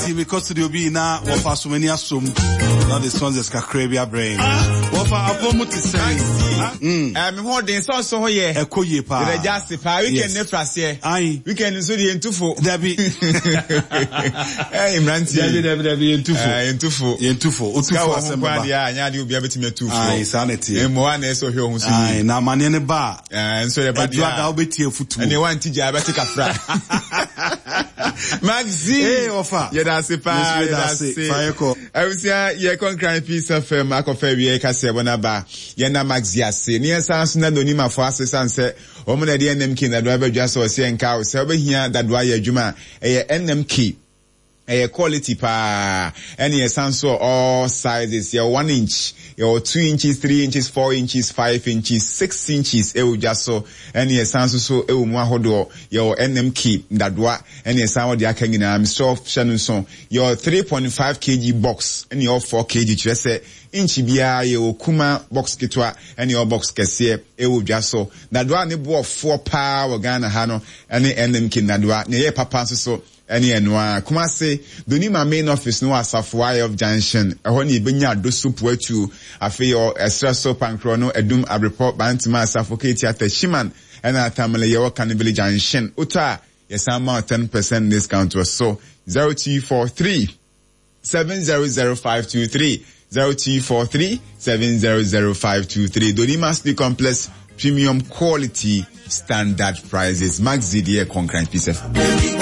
Enti because the obi na wafa so many asum. Now the sons is Caribbean brain. Wafa abomu ti say. Me ho den so ho ye. Ekoye pa. The just pa weekend ne frase. Aye. Weekend so the entufo. Dabi. Imranti. Dabi entufo. Entufo. Entufo. Otufo asembaba. Ya anya de obi abetime tufo. Aye, sanity. Emo ana eso hwe ho so. Aye, na mane ne ba. Enso ye ba dia. Eduaga obetie futu. Ene wanti ja abeti kafra. Maxi. Hey, ofa. Yedase pa. Yedase. Fayeko. Awusia ye concran piece of akofa wie kase bona ba. Ye na Maxi ase. Ne sanso na doni mafo ase sanse. Omo na de NMK na do abadwa so se nka o se obehia dadwa ye adwuma. Eye NMK. Quality pa. Any sanso all sizes. Your 1 inch. Your 2 inches, 3 inches, 4 inches, 5 inches, 6 inches. Just so. Any sanso so mwa hodo. Your NMK dadwa. Any sanso di akangina. Mr. Shannon. Your 3.5 kg box. Any your 4 kg. Chese. Inchi biya ye kuma box kitwa any your box kese just so dadwa ne bo 4 pa Ghana hano any NMK dadwa ne ye papa so any enwa kuma se doni ma main office no Asafo of Junction ehon e benya do soup watu afi your extra soap and chrono edum report bantima Asafo Theater Shiman and atamale ye Canterbury Junction uta yesama 10% discount was so 0243 700523 0243-700-523. Donima Sleep Complex Premium Quality Standard Prices. Max ZDA Concurrent PCF.